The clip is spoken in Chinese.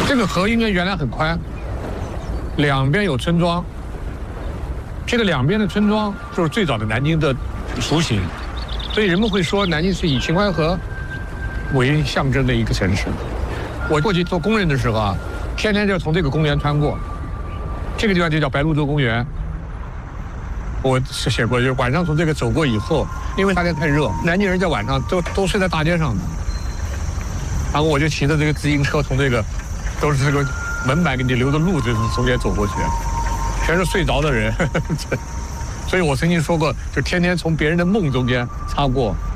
这个河因为原来很宽，两边有村庄，这个两边的村庄就是最早的南京的雏形，所以人们会说南京是以秦淮河为象征的一个城市。我过去做工人的时候啊，天天就从这个公园穿过，这个地方就叫白鹭洲公园。我是写过，就是晚上从这个走过以后，因为夏天太热，南京人在晚上都睡在大街上的。然后我就骑着这个自行车从这个，都是这个门板给你留的路，就是中间走过去，全是睡着的人。所以我曾经说过，就天天从别人的梦中间擦过。